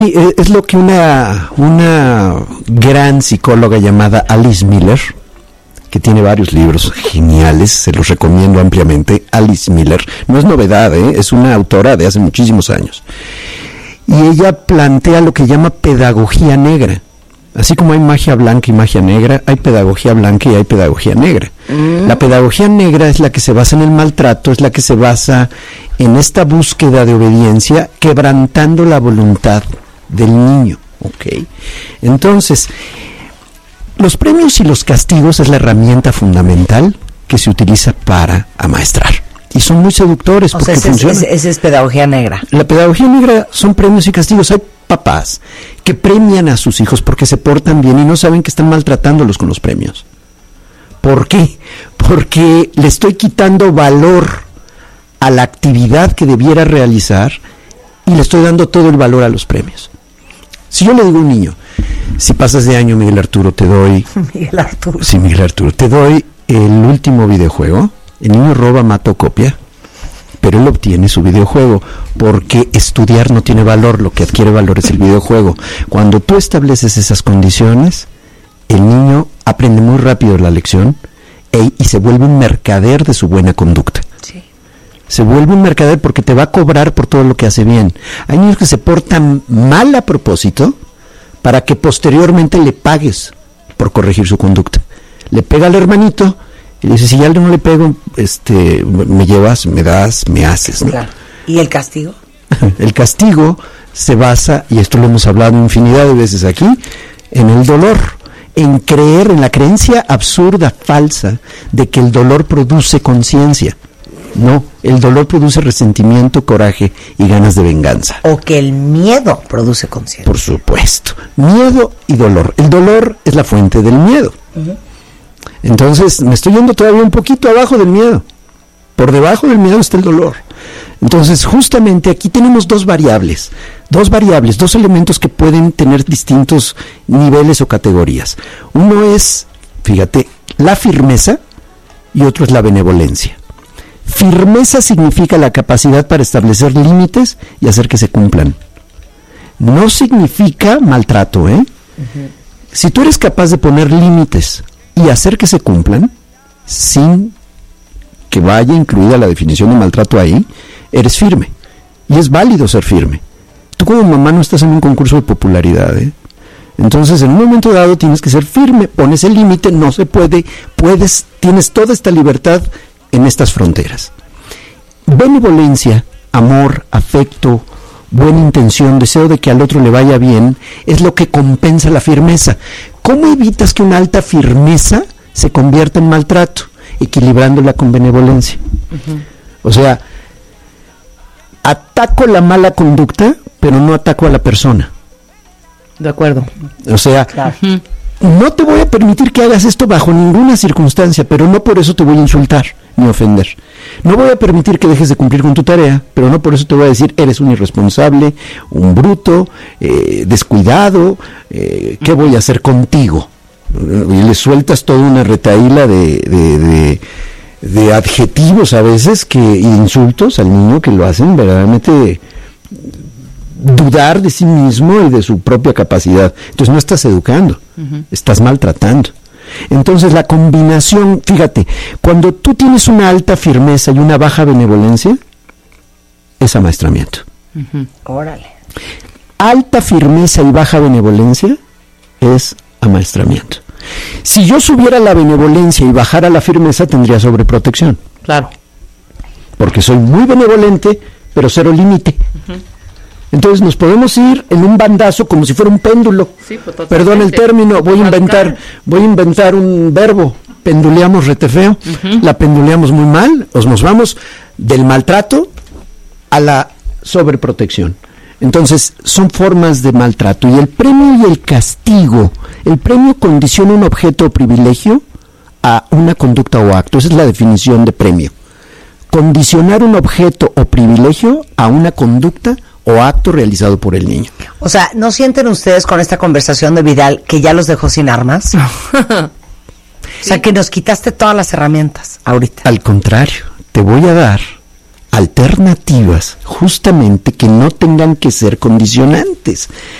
Es lo que una gran psicóloga llamada Alice Miller, que tiene varios libros geniales, se los recomiendo ampliamente. Alice Miller, no es novedad, es una autora de hace muchísimos años. Y ella plantea lo que llama pedagogía negra. Así como hay magia blanca y magia negra, hay pedagogía blanca y hay pedagogía negra. La pedagogía negra es la que se basa en el maltrato, es la que se basa en esta búsqueda de obediencia, quebrantando la voluntad del niño. ¿Ok? Entonces, los premios y los castigos es la herramienta fundamental que se utiliza para amaestrar. Y son muy seductores porque funcionan. Esa es pedagogía negra. La pedagogía negra son premios y castigos. Hay papás que premian a sus hijos porque se portan bien y no saben que están maltratándolos con los premios. ¿Por qué? Porque le estoy quitando valor a la actividad que debiera realizar y le estoy dando todo el valor a los premios. Si yo le digo a un niño, si pasas de año, Miguel Arturo, te doy... Miguel Arturo. Sí, Miguel Arturo, te doy el último videojuego. El niño roba, mata o copia, pero él obtiene su videojuego, porque estudiar no tiene valor, lo que adquiere valor es el videojuego. Cuando tú estableces esas condiciones, el niño aprende muy rápido la lección y se vuelve un mercader de su buena conducta. Sí. Se vuelve un mercader porque te va a cobrar por todo lo que hace bien. Hay niños que se portan mal a propósito para que posteriormente le pagues por corregir su conducta. Le pega al hermanito y le dice, si ya no le pego, me llevas, me das, me haces, ¿no? Claro. ¿Y el castigo? El castigo se basa, y esto lo hemos hablado infinidad de veces aquí, en el dolor, en creer, en la creencia absurda, falsa, de que el dolor produce conciencia. No, el dolor produce resentimiento, coraje y ganas de venganza. O que el miedo produce conciencia. Por supuesto, miedo y dolor. El dolor es la fuente del miedo. Uh-huh. Entonces, me estoy yendo todavía un poquito abajo del miedo. Por debajo del miedo está el dolor. Entonces, justamente aquí tenemos dos variables, dos elementos que pueden tener distintos niveles o categorías. Uno es, fíjate, la firmeza y otro es la benevolencia. Firmeza significa la capacidad para establecer límites y hacer que se cumplan. No significa maltrato, ¿eh? Uh-huh. Si tú eres capaz de poner límites y hacer que se cumplan, sin que vaya incluida la definición de maltrato ahí, eres firme. Y es válido ser firme. Tú como mamá no estás en un concurso de popularidad, ¿eh? Entonces, en un momento dado tienes que ser firme, pones el límite, no se puede, tienes toda esta libertad en estas fronteras. Benevolencia, amor, afecto, buena intención, deseo de que al otro le vaya bien, es lo que compensa la firmeza. ¿Cómo evitas que una alta firmeza se convierta en maltrato? Equilibrándola con benevolencia. Uh-huh. O sea, ataco la mala conducta, pero no ataco a la persona. De acuerdo. O sea, claro, no te voy a permitir que hagas esto bajo ninguna circunstancia, pero no por eso te voy a insultar ni ofender. No voy a permitir que dejes de cumplir con tu tarea, pero no por eso te voy a decir eres un irresponsable, un bruto, descuidado, ¿qué voy a hacer contigo? Y le sueltas toda una retahíla de adjetivos a veces, insultos al niño que lo hacen verdaderamente dudar de sí mismo y de su propia capacidad. Entonces no estás educando, uh-huh, estás maltratando. Entonces la combinación, fíjate, cuando tú tienes una alta firmeza y una baja benevolencia, es amaestramiento. Uh-huh. Órale. Alta firmeza y baja benevolencia es amaestramiento. Si yo subiera la benevolencia y bajara la firmeza, tendría sobreprotección. Claro. Porque soy muy benevolente, pero cero límite. Uh-huh. Entonces nos podemos ir en un bandazo como si fuera un péndulo. Sí, pues, perdón el término, voy a inventar un verbo. Penduleamos rete feo, uh-huh, la penduleamos muy mal, nos vamos del maltrato a la sobreprotección. Entonces, son formas de maltrato. Y el premio y el castigo, el premio condiciona un objeto o privilegio a una conducta o acto. Esa es la definición de premio. Condicionar un objeto o privilegio a una conducta o acto realizado por el niño. O sea, ¿no sienten ustedes con esta conversación de Vidal que ya los dejó sin armas? O sea, que nos quitaste todas las herramientas ahorita. Al contrario, te voy a dar alternativas justamente que no tengan que ser condicionantes.